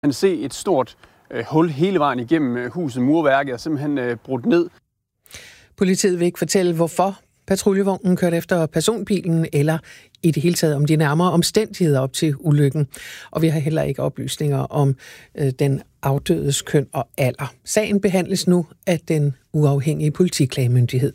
Man ser et stort hul hele vejen igennem huset. Murværket er simpelthen brudt ned. Politiet vil ikke fortælle, hvorfor patruljevognen kørte efter personbilen, eller i det hele taget om de nærmere omstændigheder op til ulykken. Og vi har heller ikke oplysninger om den afdødes køn og alder. Sagen behandles nu af den uafhængige politiklagemyndighed.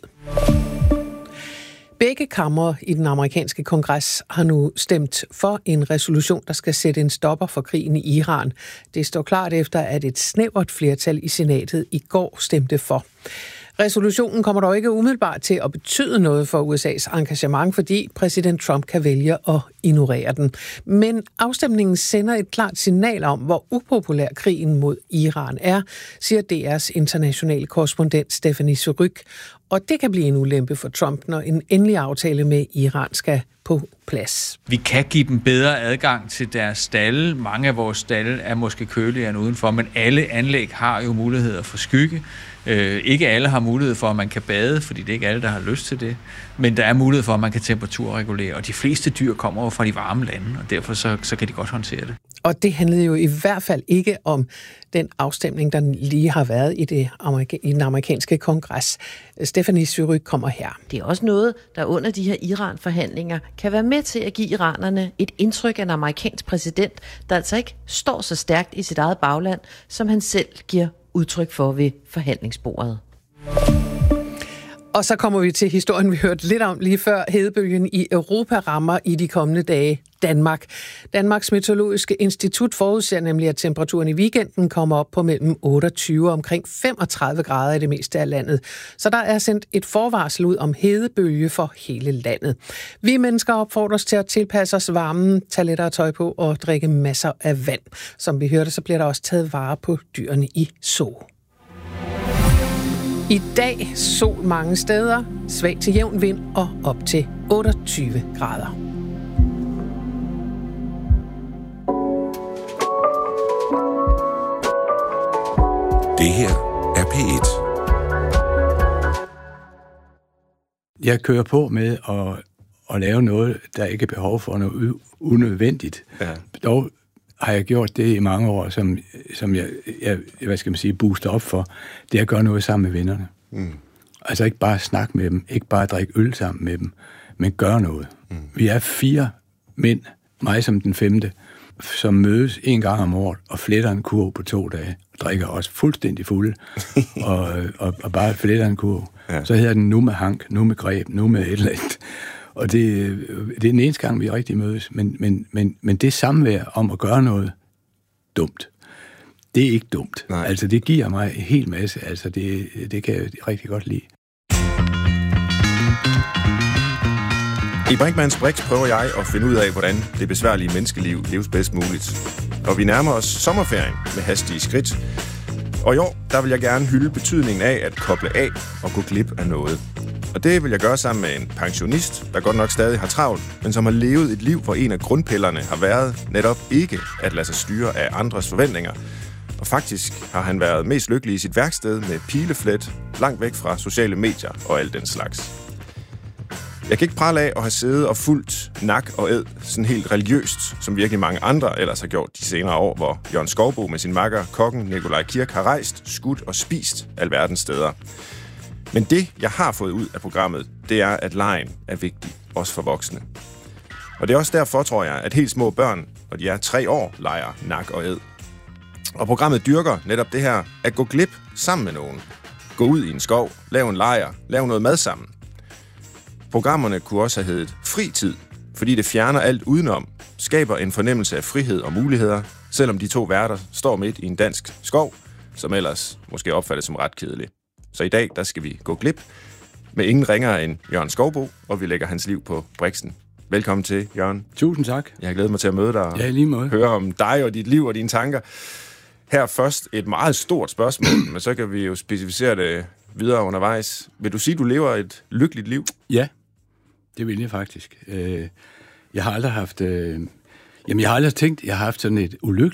Begge kamre i den amerikanske kongres har nu stemt for en resolution, der skal sætte en stopper for krigen i Iran. Det står klart efter, at et snævert flertal i senatet i går stemte for. Resolutionen kommer dog ikke umiddelbart til at betyde noget for USA's engagement, fordi præsident Trump kan vælge at ignorere den. Men afstemningen sender et klart signal om, hvor upopulær krigen mod Iran er, siger DR's internationale korrespondent Stephanie Surrugue. Og det kan blive en ulempe for Trump, når en endelig aftale med Iran skal på plads. Vi kan give dem bedre adgang til deres stalde. Mange af vores stalde er måske køligere end udenfor, men alle anlæg har jo muligheder for skygge. Ikke alle har mulighed for, at man kan bade, fordi det er ikke alle, der har lyst til det. Men der er mulighed for, at man kan temperaturregulere, og de fleste dyr kommer jo fra de varme lande, og derfor så kan de godt håndtere det. Og det handlede jo i hvert fald ikke om den afstemning, der lige har været i den amerikanske kongres. Stephanie Surrugue kommer her. Det er også noget, der under de her Iran-forhandlinger kan være med til at give iranerne et indtryk af en amerikansk præsident, der altså ikke står så stærkt i sit eget bagland, som han selv giver udtryk for ved forhandlingsbordet. Og så kommer vi til historien, vi hørte lidt om lige før. Hedebølgen i Europa rammer i de kommende dage Danmark. Danmarks Meteorologiske Institut forudser nemlig, at temperaturen i weekenden kommer op på mellem 28 og omkring 35 grader i det meste af landet. Så der er sendt et forvarsel ud om hedebølge for hele landet. Vi mennesker opfordres til at tilpasse os varmen, tage lettere tøj på og drikke masser af vand. Som vi hørte, så bliver der også taget vare på dyrene i zoo. I dag sol mange steder, svag til jævn vind og op til 28 grader. Det her er P1. Jeg kører på med at lave noget, der ikke er behov for noget unødvendigt. Ja. Dog har jeg gjort det i mange år, som jeg hvad skal man sige, booster op for, det er at gøre noget sammen med vennerne. Mm. Altså ikke bare snakke med dem, ikke bare drikke øl sammen med dem, men gøre noget. Mm. Vi er 4 mænd, mig som den 5., som mødes 1 gang om året og fletter en kurv på 2 dage, og drikker også fuldstændig fulde, og bare fletter en kurv. Ja. Så hedder den nu med hank, nu med greb, nu med et eller andet. Og det er den eneste gang, vi rigtig mødes. Men det samvær om at gøre noget dumt, det er ikke dumt. Nej. Altså, det giver mig en hel masse. Altså, det kan jeg rigtig godt lide. I Brinkmanns Brix prøver jeg at finde ud af, hvordan det besværlige menneskeliv leves bedst muligt. Og vi nærmer os sommerferien med hastige skridt. Og i år, der vil jeg gerne hylde betydningen af at koble af og gå glip af noget. Og det vil jeg gøre sammen med en pensionist, der godt nok stadig har travlt, men som har levet et liv, hvor en af grundpillerne har været netop ikke at lade sig styre af andres forventninger. Og faktisk har han været mest lykkelig i sit værksted med pileflet, langt væk fra sociale medier og alt den slags. Jeg kan ikke prale af at have siddet og fulgt nak og æd sådan helt religiøst, som virkelig mange andre ellers har gjort de senere år, hvor Jørgen Skouboe med sin makker, kokken Nikolaj Kirk, har rejst, skudt og spist alverdens steder. Men det, jeg har fået ud af programmet, det er, at legen er vigtig, også for voksne. Og det er også derfor, tror jeg, at helt små børn, og de er 3 år, leger nak og æd. Og programmet dyrker netop det her, at gå glip sammen med nogen. Gå ud i en skov, lave en lejr, lave noget mad sammen. Programmerne kunne også have heddet Fritid, fordi det fjerner alt udenom, skaber en fornemmelse af frihed og muligheder, selvom de 2 værter står midt i en dansk skov, som ellers måske opfattes som ret kedelig. Så i dag, der skal vi gå glip med ingen ringere end Jørgen Skouboe, og vi lægger hans liv på Brixen. Velkommen til, Jørgen. Tusind tak. Jeg har glædet mig til at møde dig og lige måde. Høre om dig og dit liv og dine tanker. Her først et meget stort spørgsmål, men så kan vi jo specificere det videre undervejs. Vil du sige, at du lever et lykkeligt liv? Ja, det vil jeg faktisk. Jeg har aldrig haft... jeg har aldrig tænkt, at jeg har haft sådan et ulykkeligt